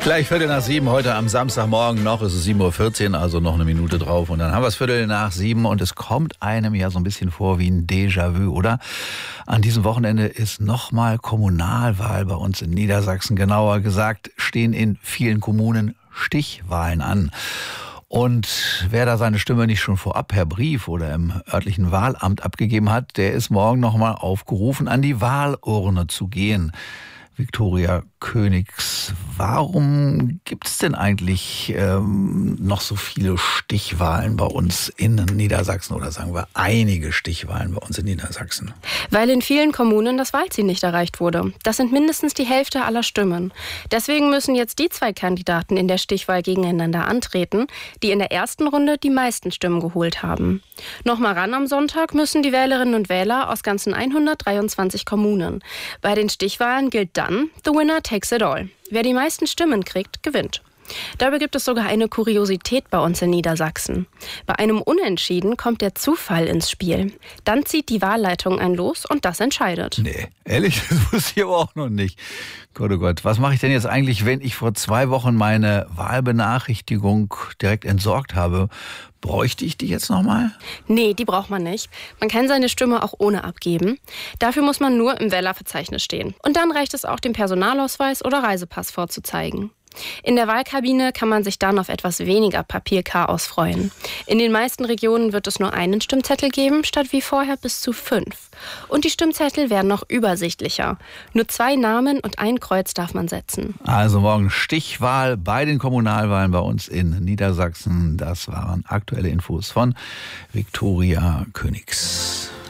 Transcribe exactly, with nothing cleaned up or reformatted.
Gleich Viertel nach sieben, heute am Samstagmorgen noch, ist es sieben Uhr vierzehn, also noch eine Minute drauf. Und dann haben wir es Viertel nach sieben und es kommt einem ja so ein bisschen vor wie ein Déjà-vu, oder? An diesem Wochenende ist nochmal Kommunalwahl bei uns in Niedersachsen. Genauer gesagt stehen in vielen Kommunen Stichwahlen an. Und wer da seine Stimme nicht schon vorab per Brief oder im örtlichen Wahlamt abgegeben hat, der ist morgen nochmal aufgerufen, an die Wahlurne zu gehen. Viktoria Königs, warum gibt es denn eigentlich ähm, noch so viele Stichwahlen bei uns in Niedersachsen oder sagen wir einige Stichwahlen bei uns in Niedersachsen? Weil in vielen Kommunen das Wahlziel nicht erreicht wurde. Das sind mindestens die Hälfte aller Stimmen. Deswegen müssen jetzt die zwei Kandidaten in der Stichwahl gegeneinander antreten, die in der ersten Runde die meisten Stimmen geholt haben. Nochmal ran am Sonntag müssen die Wählerinnen und Wähler aus ganzen hundertdreiundzwanzig Kommunen. Bei den Stichwahlen gilt dann, the winner takes it all. Wer die meisten Stimmen kriegt, gewinnt. Dabei gibt es sogar eine Kuriosität bei uns in Niedersachsen. Bei einem Unentschieden kommt der Zufall ins Spiel. Dann zieht die Wahlleitung ein Los und das entscheidet. Nee, ehrlich, das wusste ich aber auch noch nicht. Gott, oh Gott, was mache ich denn jetzt eigentlich, wenn ich vor zwei Wochen meine Wahlbenachrichtigung direkt entsorgt habe? Bräuchte ich die jetzt nochmal? Nee, die braucht man nicht. Man kann seine Stimme auch ohne abgeben. Dafür muss man nur im Wählerverzeichnis stehen. Und dann reicht es auch, den Personalausweis oder Reisepass vorzuzeigen. In der Wahlkabine kann man sich dann auf etwas weniger Papierchaos freuen. In den meisten Regionen wird es nur einen Stimmzettel geben, statt wie vorher bis zu fünf. Und die Stimmzettel werden noch übersichtlicher. Nur zwei Namen und ein Kreuz darf man setzen. Also morgen Stichwahl bei den Kommunalwahlen bei uns in Niedersachsen. Das waren aktuelle Infos von Viktoria Königs.